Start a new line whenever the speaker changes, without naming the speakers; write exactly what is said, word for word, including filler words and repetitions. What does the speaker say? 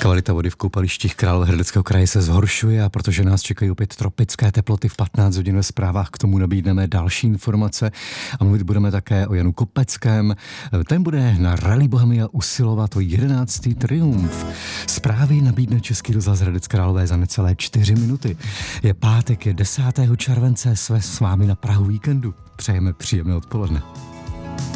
Kvalita vody v koupalištích Královéhradeckého kraje se zhoršuje, a protože nás čekají opět tropické teploty v patnáct hodin ve zprávách, k tomu nabídneme další informace a mluvit budeme také o Janu Kopeckém. Ten bude na Rally Bohemia usilovat o jedenáctý triumf. Zprávy nabídne Český rozhlas Hradec Králové za necelé čtyři minuty. Je pátek, je desátého července, jsme s vámi na prahu víkendu. Přejeme příjemné odpoledne.